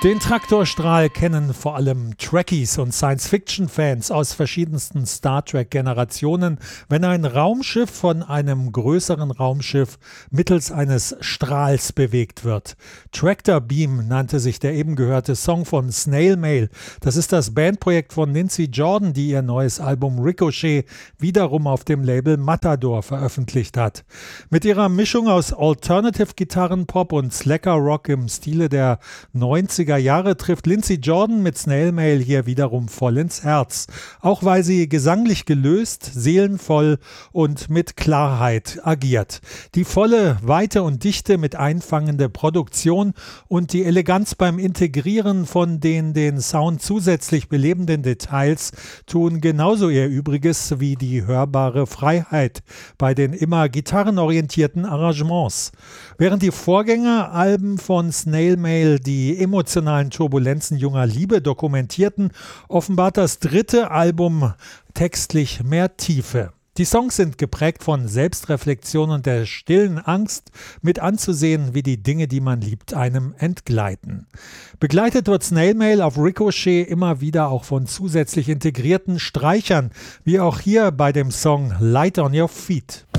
Den Traktorstrahl kennen vor allem Trekkies und Science-Fiction-Fans aus verschiedensten Star Trek-Generationen, wenn ein Raumschiff von einem größeren Raumschiff mittels eines Strahls bewegt wird. Tractor Beam nannte sich der eben gehörte Song von Snail Mail. Das ist das Bandprojekt von Lindsey Jordan, die ihr neues Album Ricochet wiederum auf dem Label Matador veröffentlicht hat. Mit ihrer Mischung aus Alternative-Gitarren, Pop und Slacker Rock im Stile der 90er Jahre trifft Lindsey Jordan mit Snail Mail hier wiederum voll ins Herz. Auch weil sie gesanglich gelöst, seelenvoll und mit Klarheit agiert. Die volle Weite und Dichte mit einfangender Produktion und die Eleganz beim Integrieren von den Sound zusätzlich belebenden Details tun genauso ihr Übriges wie die hörbare Freiheit bei den immer gitarrenorientierten Arrangements. Während die Vorgängeralben von Snail Mail die emotionalen Turbulenzen junger Liebe dokumentierten, offenbart das dritte Album textlich mehr Tiefe. Die Songs sind geprägt von Selbstreflexion und der stillen Angst, mit anzusehen, wie die Dinge, die man liebt, einem entgleiten. Begleitet wird Snail Mail auf Ricochet immer wieder auch von zusätzlich integrierten Streichern, wie auch hier bei dem Song Light on Your Feet.